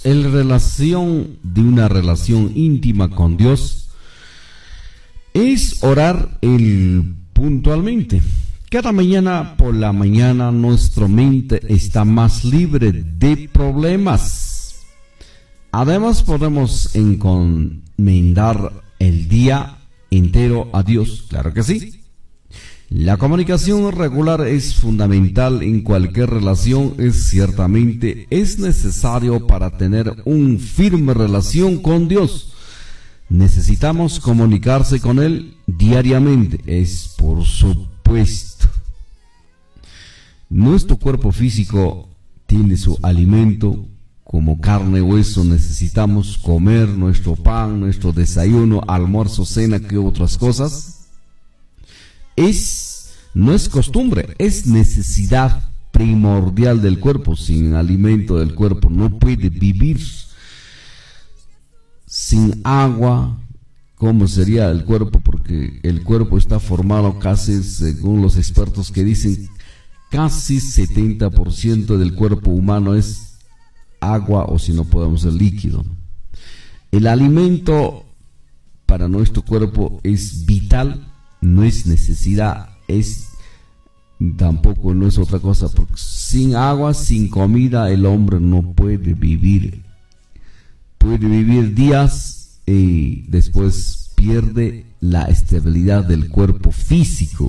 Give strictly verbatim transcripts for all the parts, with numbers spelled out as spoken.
en relación de una relación íntima con Dios es orar el puntualmente. Cada mañana por la mañana nuestra mente está más libre de problemas. Además podemos encomendar el día entero a Dios, claro que sí. La comunicación regular es fundamental en cualquier relación, es ciertamente es necesario para tener una firme relación con Dios. Necesitamos comunicarse con Él diariamente, es por supuesto. Nuestro cuerpo físico tiene su alimento, como carne, hueso, necesitamos comer nuestro pan, nuestro desayuno, almuerzo, cena, que otras cosas. Es, no es costumbre, es necesidad primordial del cuerpo. Sin alimento del cuerpo no puede vivir. Sin agua, ¿cómo sería el cuerpo? Porque el cuerpo está formado casi, según los expertos que dicen, casi setenta por ciento del cuerpo humano es agua, o si no podemos el líquido. El alimento para nuestro cuerpo es vital. No es necesidad, es tampoco no es otra cosa, porque sin agua, sin comida, el hombre no puede vivir. Puede vivir días y después pierde la estabilidad del cuerpo físico.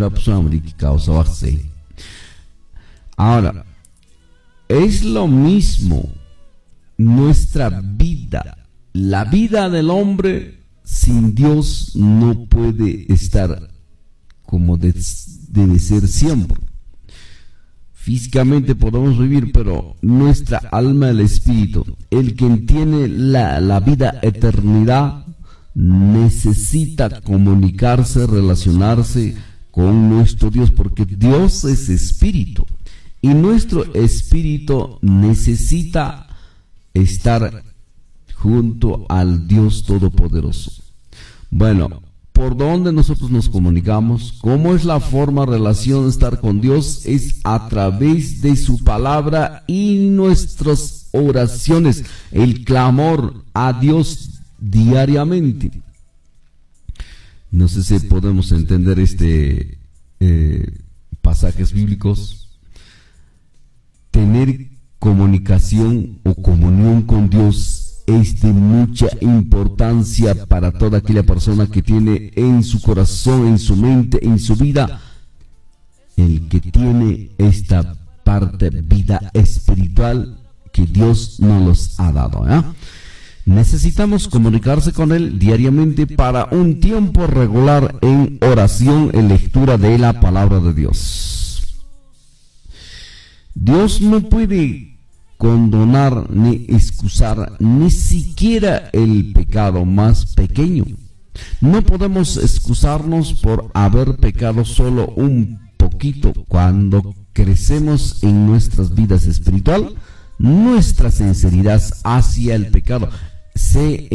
Ahora, es lo mismo nuestra vida. La vida del hombre sin Dios no puede estar como de, debe ser siempre. Físicamente podemos vivir, pero nuestra alma, el espíritu, el que tiene la, la vida eternidad, necesita comunicarse, relacionarse con nuestro Dios, porque Dios es espíritu y nuestro espíritu necesita estar junto al Dios Todopoderoso. Bueno, ¿por dónde nosotros nos comunicamos? ¿Cómo es la forma de relación de estar con Dios? Es a través de su palabra y nuestras oraciones, el clamor a Dios diariamente. No sé si podemos entender este eh, pasajes bíblicos. Tener comunicación o comunión con Dios es de mucha importancia para toda aquella persona que tiene en su corazón, en su mente, en su vida, el que tiene esta parte vida espiritual que Dios nos los ha dado, ¿eh? Necesitamos comunicarse con Él diariamente para un tiempo regular en oración, en lectura de la palabra de Dios. Dios no puede condonar ni excusar ni siquiera el pecado más pequeño. No podemos excusarnos por haber pecado solo un poquito. Cuando crecemos en nuestras vidas espiritual, nuestra sinceridad hacia el pecado se